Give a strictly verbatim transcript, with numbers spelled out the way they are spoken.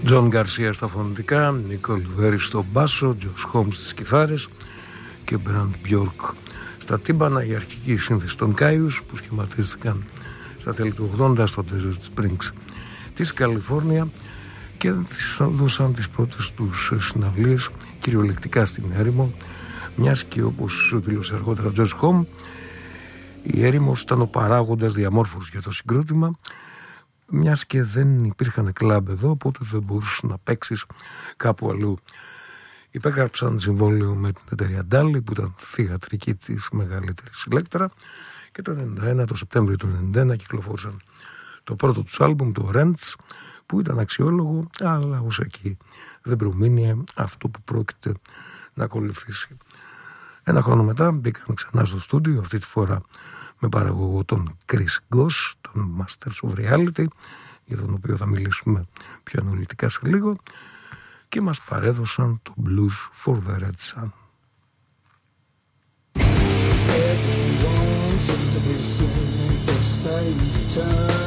Τζον Γκαρσία στα φωνητικά, Νίκολ Βέρι στο μπάσο, Τζος Χόμ στις κιθάρες και Μπραντ Μπιόρκ στα τύμπανα. Η αρχική σύνθεση των Κάιους που σχηματίστηκαν στα τέλη του ογδόντα στο Desert Springs της Καλιφόρνια και δώσαν τις πρώτες τους συναυλίες κυριολεκτικά στην έρημο, μιας και όπως δήλωσε αργότερα ο Τζος Χόμ, η έρημος ήταν ο παράγοντας διαμόρφωσης για το συγκρότημα, μιας και δεν υπήρχαν κλαμπ εδώ, οπότε δεν μπορούσε να παίξεις κάπου αλλού. Υπέγραψαν συμβόλαιο με την εταιρεία Ντάλι που ήταν θυγατρική της μεγαλύτερης Ηλέκτρα και το ενενήντα ένα, το Σεπτέμβριο του ενενήντα ένα κυκλοφόρησαν το πρώτο τους άλμπουμ, το Rents, που ήταν αξιόλογο, αλλά ως εκεί δεν προμείνει αυτό που πρόκειται να ακολουθήσει. Ένα χρόνο μετά μπήκαν ξανά στο στούντιο, αυτή τη φορά με παραγωγό τον Chris Goss, τον Masters of Reality, για τον οποίο θα μιλήσουμε πιο αναλυτικά σε λίγο, και μας παρέδωσαν το Blues for the Red Sun. Everyone seems to be seeing the same time.